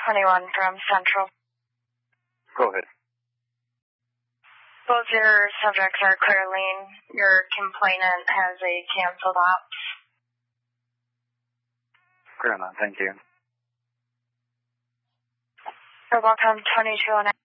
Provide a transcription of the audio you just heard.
21 from Central. Go ahead. Both your subjects are clear lane. Your complainant has a canceled ops. Clear on, thank you. You're welcome, 2209.